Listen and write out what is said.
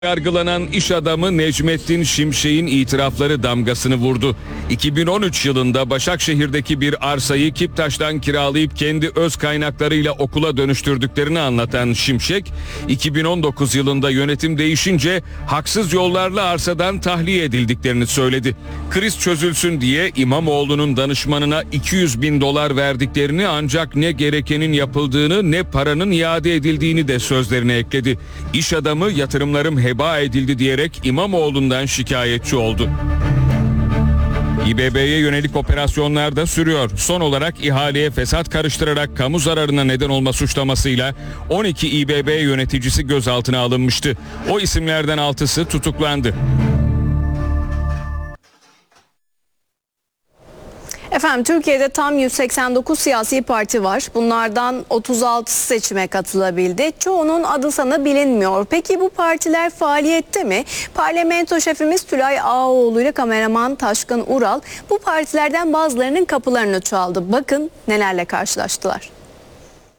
Yargılanan iş adamı Necmettin Şimşek'in itirafları damgasını vurdu. 2013 yılında Başakşehir'deki bir arsayı Kiptaş'tan kiralayıp kendi öz kaynaklarıyla okula dönüştürdüklerini anlatan Şimşek, 2019 yılında yönetim değişince haksız yollarla arsadan tahliye edildiklerini söyledi. Kriz çözülsün diye İmamoğlu'nun danışmanına 200 bin dolar verdiklerini, ancak ne gerekenin yapıldığını ne paranın iade edildiğini de sözlerine ekledi. İş adamı yatırımlarım heba edildi diyerek İmamoğlu'ndan şikayetçi oldu. İBB'ye yönelik operasyonlar da sürüyor. Son olarak ihaleye fesat karıştırarak kamu zararına neden olma suçlamasıyla 12 İBB yöneticisi gözaltına alınmıştı. O isimlerden 6'sı tutuklandı. Efendim, Türkiye'de tam 189 siyasi parti var. Bunlardan 36 seçime katılabildi. Çoğunun adı sana bilinmiyor. Peki bu partiler faaliyette mi? Parlamento şefimiz Tülay Ağaoğlu ile kameraman Taşkın Ural bu partilerden bazılarının kapılarını çaldı. Bakın nelerle karşılaştılar.